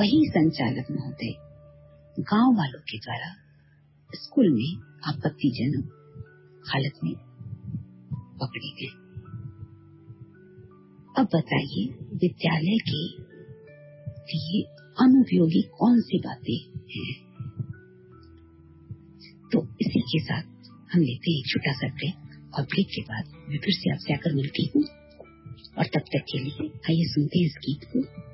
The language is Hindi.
वही संचालक महोदय गांव वालों के द्वारा स्कूल में आपत्तिजनक हालत में पकड़े गए। अब बताइए, विद्यालय के लिए अनुपयोगी कौन सी बातें हैं? तो इसी के साथ हम लेते हैं एक छोटा सा ब्रेक, और ब्रेक के बाद मैं फिर से आपसे आकर मिलती हूँ। और तब तक के लिए आइए सुनते हैं इस गीत को।